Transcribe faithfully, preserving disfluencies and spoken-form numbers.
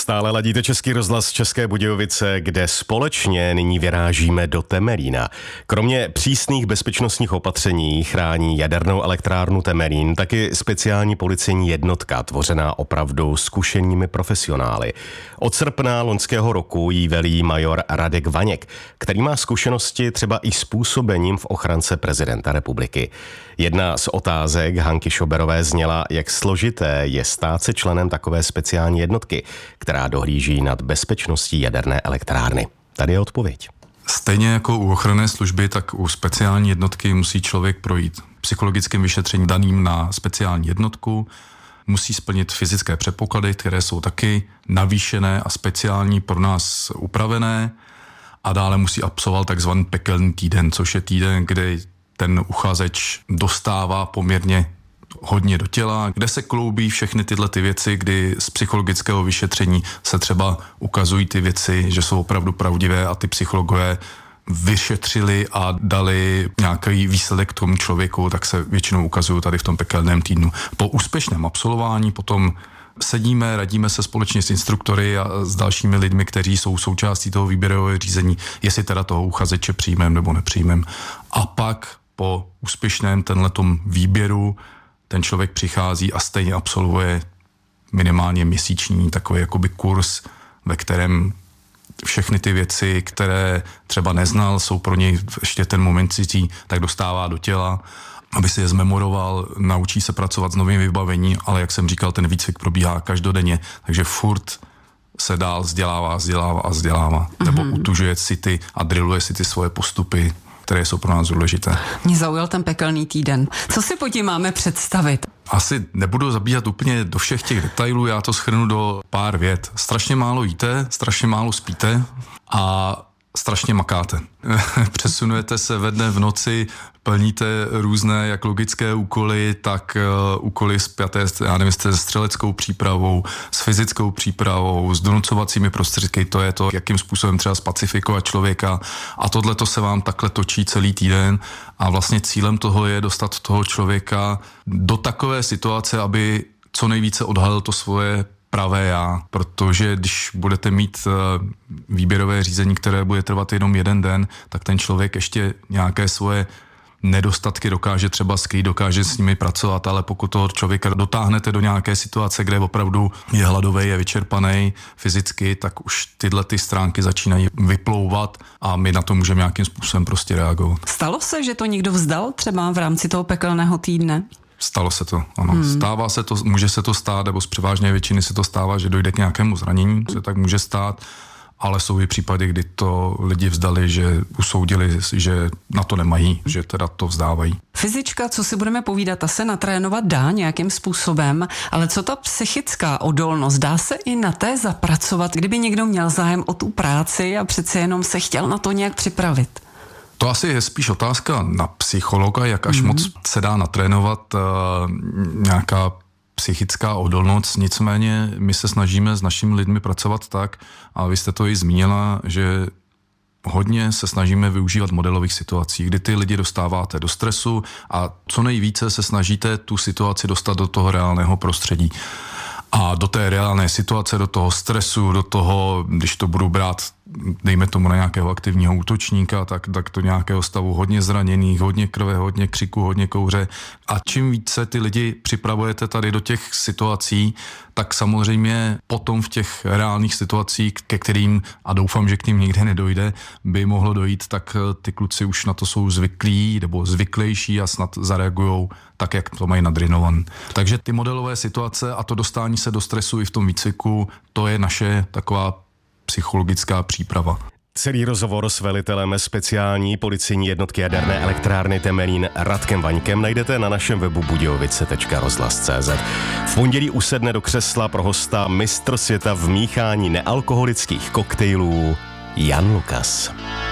Stále ladíte Český rozhlas České Budějovice, kde společně nyní vyrážíme do Temelína. Kromě přísných bezpečnostních opatření chrání jadernou elektrárnu Temelín taky speciální policejní jednotka, tvořená opravdu zkušenými profesionály. Od srpna loňského roku jí velí major Radek Vaněk, který má zkušenosti třeba i s působením v ochrance prezidenta republiky. Jedna z otázek Hanky Šoberové zněla, jak složité je stát se členem takové speciální jednotky, která dohlíží nad bezpečností jaderné elektrárny. Tady je odpověď. Stejně jako u ochranné služby, tak u speciální jednotky musí člověk projít psychologickým vyšetřením daným na speciální jednotku, musí splnit fyzické předpoklady, které jsou taky navýšené a speciální pro nás upravené, a dále musí absolvovat takzvaný pekelný týden, což je týden, kde ten uchazeč dostává poměrně hodně do těla, kde se kloubí všechny tyhle ty věci, kdy z psychologického vyšetření se třeba ukazují ty věci, že jsou opravdu pravdivé a ty psychologové vyšetřili a dali nějaký výsledek tomu člověku, tak se většinou ukazují tady v tom pekelném týdnu. Po úspěšném absolvování potom sedíme, radíme se společně s instruktory a s dalšími lidmi, kteří jsou součástí toho výběrového řízení, jestli teda toho uchazeče přijmem nebo nepřijmem. A pak po úspěšném tenhletom výběru ten člověk přichází a stejně absolvuje minimálně měsíční takový jakoby kurz, ve kterém všechny ty věci, které třeba neznal, jsou pro něj ještě ten moment cizí, tak dostává do těla, aby si je zmemoroval, naučí se pracovat s novým vybavením, ale jak jsem říkal, ten výcvik probíhá každodenně, takže furt se dál vzdělává, vzdělává a vzdělává. Mm-hmm. Nebo utužuje si ty a drilluje si ty svoje postupy, které jsou pro nás důležité. Mě zaujal ten pekelný týden. Co si pod tím máme představit? Asi nebudu zabíhat úplně do všech těch detailů, já to shrnu do pár vět. Strašně málo jíte, strašně málo spíte a strašně makáte. Přesunujete se ve dne v noci, plníte různé jak logické úkoly, tak uh, úkoly spjaté, já nevím, se střeleckou přípravou, s fyzickou přípravou, s donucovacími prostředky, to je to, jakým způsobem třeba spacifikovat člověka, a tohle to se vám takhle točí celý týden a vlastně cílem toho je dostat toho člověka do takové situace, aby co nejvíce odhalil to svoje pravé já, protože když budete mít výběrové řízení, které bude trvat jenom jeden den, tak ten člověk ještě nějaké svoje nedostatky dokáže třeba skrýt, dokáže s nimi pracovat, ale pokud toho člověka dotáhnete do nějaké situace, kde opravdu je hladový, je vyčerpaný fyzicky, tak už tyhle ty stránky začínají vyplouvat a my na to můžeme nějakým způsobem prostě reagovat. Stalo se, že to někdo vzdal třeba v rámci toho pekelného týdne? Stalo se to, ano. Hmm. Stává se to, může se to stát, nebo z převážné většiny se to stává, že dojde k nějakému zranění, se tak může stát, ale jsou i případy, kdy to lidi vzdali, že usoudili, že na to nemají, že teda to vzdávají. Fyzička, co si budeme povídat, ta se natrénovat dá nějakým způsobem, ale co ta psychická odolnost, dá se i na té zapracovat, kdyby někdo měl zájem o tu práci a přece jenom se chtěl na to nějak připravit? To asi je spíš otázka na psychologa, jak až mm-hmm. moc se dá natrénovat uh, nějaká psychická odolnost, nicméně my se snažíme s našimi lidmi pracovat tak, a vy jste to i zmínila, že hodně se snažíme využívat modelových situací, kdy ty lidi dostáváte do stresu a co nejvíce se snažíte tu situaci dostat do toho reálného prostředí. A do té reálné situace, do toho stresu, do toho, když to budu brát, dejme tomu na nějakého aktivního útočníka, tak, tak to nějakého stavu hodně zraněných, hodně krve, hodně křiku, hodně kouře. A čím více ty lidi připravujete tady do těch situací, tak samozřejmě potom v těch reálných situacích, ke kterým, a doufám, že k ním nikdy nedojde, by mohlo dojít, tak ty kluci už na to jsou zvyklí nebo zvyklejší a snad zareagujou tak, jak to mají nadrinované. Takže ty modelové situace a to dostání se do stresu i v tom výcviku, to je naše taková psychologická příprava. Celý rozhovor s velitelem speciální policejní jednotky jaderné elektrárny Temelín Radkem Vaňkem najdete na našem webu budějovice tečka rozhlas tečka cé zet. V pondělí usedne do křesla pro hosta mistr světa v míchání nealkoholických koktejlů Jan Lukas.